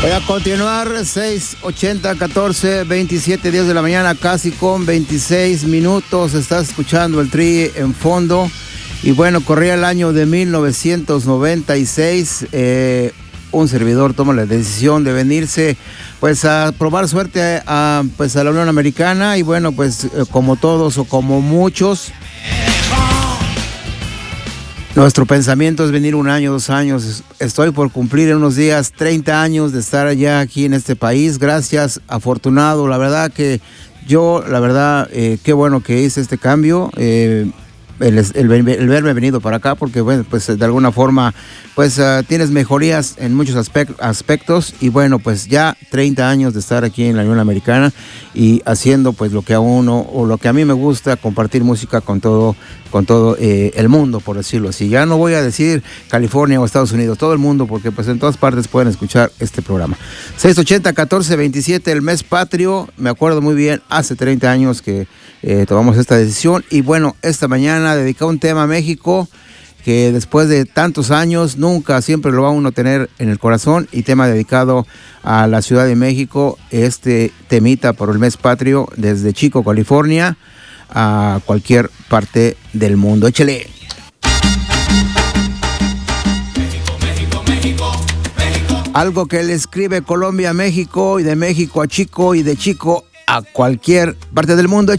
Voy a continuar, 6:80, 14, 27, 10 de la mañana, casi con 26 minutos. Estás escuchando el Tri en fondo. Y bueno, corría el año de 1996. Un servidor toma la decisión de venirse pues a probar suerte a la Unión Americana. Y bueno, pues como todos o como muchos, nuestro pensamiento es venir 1 año, 2 años. Estoy por cumplir en unos días 30 años de estar allá aquí en este país. Gracias, afortunado. La verdad que yo, qué bueno que hice este cambio. El verme venido para acá, porque bueno, pues de alguna forma pues tienes mejorías en muchos aspectos. Y bueno, pues ya 30 años de estar aquí en la Unión Americana y haciendo pues lo que a uno o lo que a mí me gusta, compartir música con todo el mundo, por decirlo así. Ya no voy a decir California o Estados Unidos, todo el mundo, porque pues en todas partes pueden escuchar este programa. 6:80, 14, 27, el mes patrio. Me acuerdo muy bien, hace 30 años que tomamos esta decisión. Y bueno, esta mañana dedicado un tema a México que después de tantos años nunca, siempre lo va uno a tener en el corazón, y tema dedicado a la Ciudad de México, este temita por el mes patrio, desde Chico, California, a cualquier parte del mundo. Échale. Algo que le escribe Colombia a México, y de México a Chico, y de Chico a cualquier parte del mundo.